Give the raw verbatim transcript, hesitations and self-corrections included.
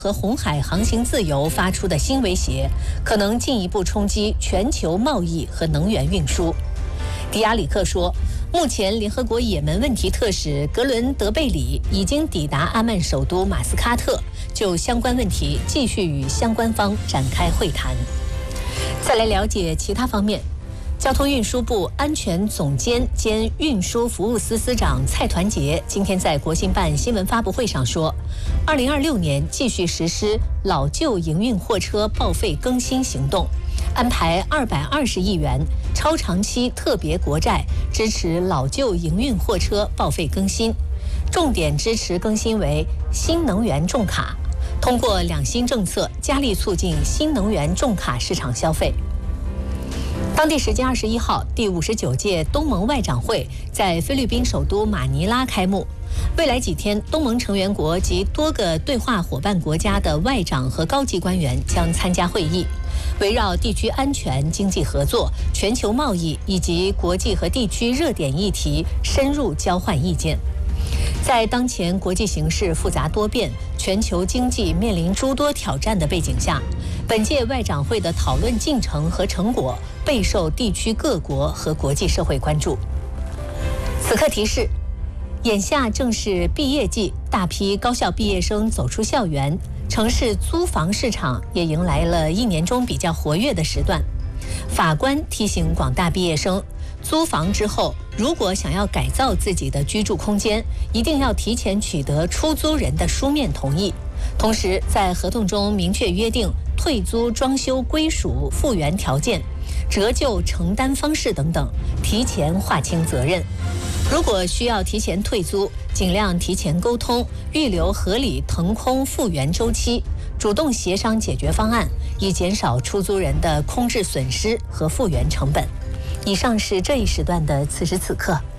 和红海航行自由发出的新威胁，可能进一步冲击全球贸易和能源运输。迪亚里克说，目前联合国也门问题特使格伦德贝里已经抵达阿曼首都马斯喀特，就相关问题继续与相关方展开会谈。再来了解其他方面。交通运输部安全总监兼运输服务司司长蔡团结今天在国新办新闻发布会上说，二零二六年继续实施老旧营运货车报废更新行动，安排二百二十亿元超长期特别国债支持老旧营运货车报废更新，重点支持更新为新能源重卡，通过两新政策加力促进新能源重卡市场消费。当地时间二十一号，第五十九届东盟外长会在菲律宾首都马尼拉开幕。未来几天，东盟成员国及多个对话伙伴国家的外长和高级官员将参加会议，围绕地区安全、经济合作、全球贸易以及国际和地区热点议题深入交换意见。在当前国际形势复杂多变、全球经济面临诸多挑战的背景下，本届外长会的讨论进程和成果备受地区各国和国际社会关注。此刻提示：眼下正是毕业季，大批高校毕业生走出校园，城市租房市场也迎来了一年中比较活跃的时段。法官提醒广大毕业生，租房之后，如果想要改造自己的居住空间，一定要提前取得出租人的书面同意，同时在合同中明确约定退租、装修归属、复原条件、折旧承担方式等等，提前划清责任。如果需要提前退租，尽量提前沟通，预留合理腾空复原周期，主动协商解决方案，以减少出租人的空置损失和复原成本。以上是这一时段的此时此刻。